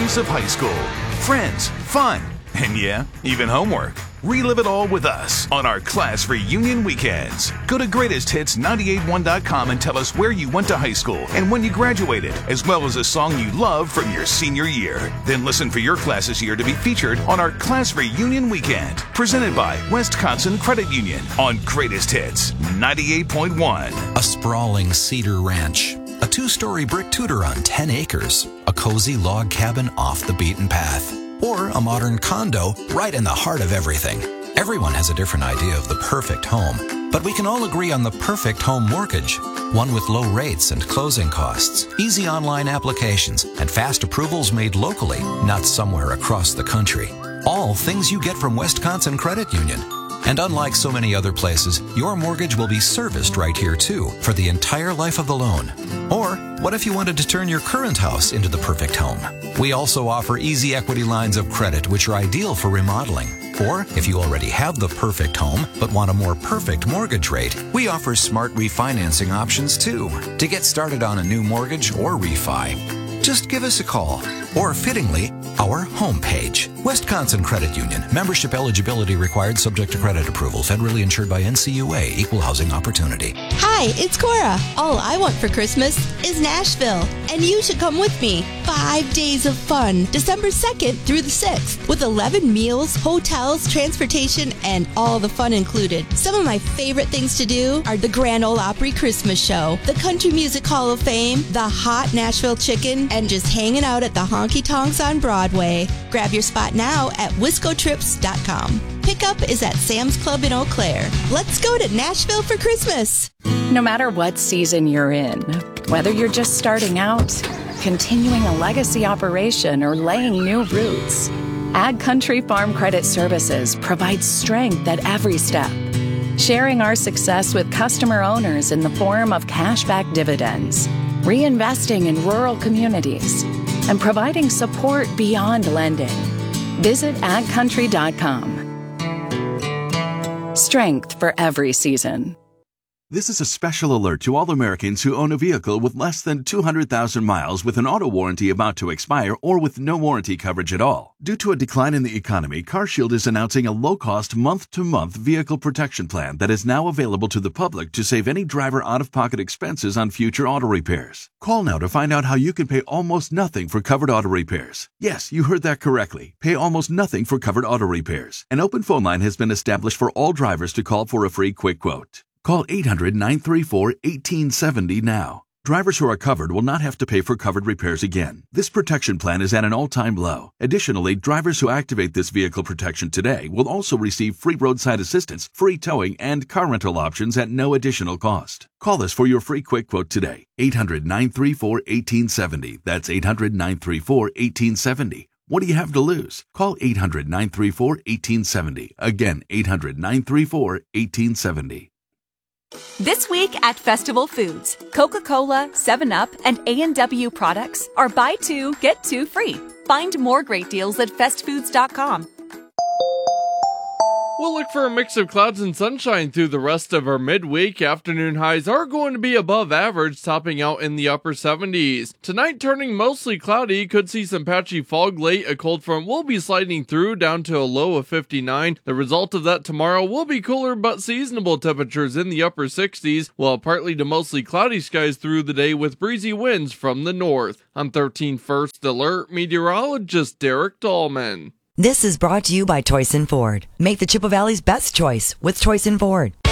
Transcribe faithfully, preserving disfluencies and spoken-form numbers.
slice of high school. Friends, fun, and yeah, even homework. Relive it all with us on our class reunion weekends. Go to greatest hits nine eight one dot com and tell us where you went to high school and when you graduated, as well as a song you love from your senior year. Then listen for your class's year to be featured on our class reunion weekend. Presented by Wisconsin Credit Union on Greatest Hits ninety-eight point one. A sprawling cedar ranch, a two-story brick Tudor on ten acres, a cozy log cabin off the beaten path, or a modern condo right in the heart of everything. Everyone has a different idea of the perfect home, but we can all agree on the perfect home mortgage. One with low rates and closing costs, easy online applications, and fast approvals made locally, not somewhere across the country. All things you get from Wisconsin Credit Union. And unlike so many other places, your mortgage will be serviced right here too for the entire life of the loan. Or what if you wanted to turn your current house into the perfect home? We also offer easy equity lines of credit which are ideal for remodeling. Or if you already have the perfect home but want a more perfect mortgage rate, we offer smart refinancing options too. To get started on a new mortgage or refi, just give us a call. Or fittingly, our homepage. Wisconsin Credit Union. Membership eligibility required, subject to credit approval. Federally insured by N C U A. Equal housing opportunity. Hi, it's Cora. All I want for Christmas is Nashville. And you should come with me. Five days of fun. December second through the sixth. With eleven meals, hotels, transportation, and all the fun included. Some of my favorite things to do are the Grand Ole Opry Christmas Show, the Country Music Hall of Fame, the hot Nashville chicken, and just hanging out at the honky tonks on Broadway. Grab your spot now at wisco trips dot com. Pickup is at Sam's Club in Eau Claire. Let's go to Nashville for Christmas. No matter what season you're in, whether you're just starting out, continuing a legacy operation, or laying new roots, Ag Country Farm Credit Services provides strength at every step, sharing our success with customer owners in the form of cashback dividends, reinvesting in rural communities, and providing support beyond lending. Visit ag country dot com. Strength for every season. This is a special alert to all Americans who own a vehicle with less than two hundred thousand miles with an auto warranty about to expire or with no warranty coverage at all. Due to a decline in the economy, CarShield is announcing a low-cost month-to-month vehicle protection plan that is now available to the public to save any driver out-of-pocket expenses on future auto repairs. Call now to find out how you can pay almost nothing for covered auto repairs. Yes, you heard that correctly. Pay almost nothing for covered auto repairs. An open phone line has been established for all drivers to call for a free quick quote. Call eight hundred, nine three four, one eight seven zero now. Drivers who are covered will not have to pay for covered repairs again. This protection plan is at an all-time low. Additionally, drivers who activate this vehicle protection today will also receive free roadside assistance, free towing, and car rental options at no additional cost. Call us for your free quick quote today. eight hundred, nine three four, one eight seven zero. That's eight hundred, nine three four, one eight seven zero. What do you have to lose? Call eight hundred, nine three four, one eight seven zero. Again, eight hundred, nine three four, one eight seven zero. This week at Festival Foods, Coca-Cola, seven up, and A and W products are buy two, get two free. Find more great deals at fest foods dot com. We'll look for a mix of clouds and sunshine through the rest of our midweek. Afternoon highs are going to be above average, topping out in the upper seventies. Tonight turning mostly cloudy, could see some patchy fog late. A cold front will be sliding through down to a low of fifty-nine. The result of that tomorrow will be cooler but seasonable temperatures in the upper sixties, while partly to mostly cloudy skies through the day with breezy winds from the north. I'm thirteen First Alert meteorologist Derek Dahlman. This is brought to you by Toyson Ford. Make the Chippewa Valley's best choice with Toyson Ford.